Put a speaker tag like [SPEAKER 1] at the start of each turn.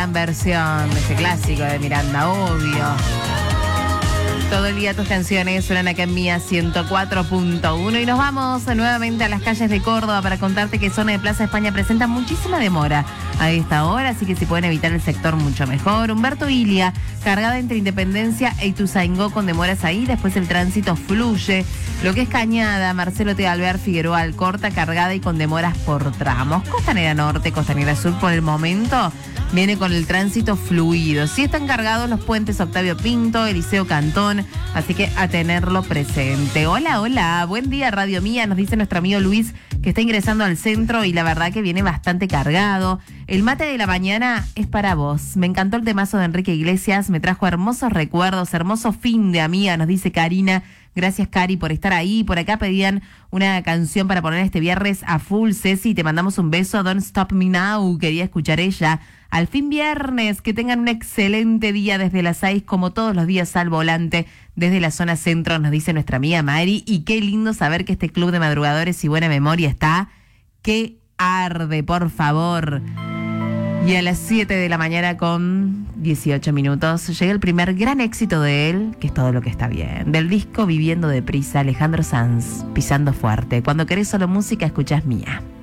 [SPEAKER 1] gran versión de este clásico de Miranda, obvio. Todo el día tus canciones suenan acá en Mía 104.1 y nos vamos nuevamente a las calles de Córdoba para contarte que zona de Plaza España presenta muchísima demora a esta hora, así que si pueden evitar el sector mucho mejor. Humberto Ilia, cargada entre Independencia e Ituzaingó con demoras ahí, después el tránsito fluye. Lo que es Cañada, Marcelo T. Alvear, Figueroa, Alcorta, cargada y con demoras por tramos. Costanera Norte, Costanera Sur por el momento viene con el tránsito fluido. Sí están cargados los puentes Octavio Pinto, Eliseo Cantón, así que a tenerlo presente. Hola, buen día Radio Mía, nos dice nuestro amigo Luis que está ingresando al centro y la verdad que viene bastante cargado. El mate de la mañana es para vos. Me encantó el temazo de Enrique Iglesias, me trajo hermosos recuerdos, hermoso fin de amiga, nos dice Karina. Gracias, Cari, por estar ahí. Por acá pedían una canción para poner este viernes a full. Ceci, te mandamos un beso. Don't Stop Me Now. Quería escuchar ella. Al fin viernes. Que tengan un excelente día desde las 6, como todos los días al volante, desde la zona centro, nos dice nuestra amiga Mari. Y qué lindo saber que este club de madrugadores y buena memoria está que arde, por favor. Y a las 7 de la mañana con 18 minutos llega el primer gran éxito de él, que es Todo lo que está bien. Del disco Viviendo deprisa, Alejandro Sanz, Pisando fuerte. Cuando querés solo música, escuchás Mía.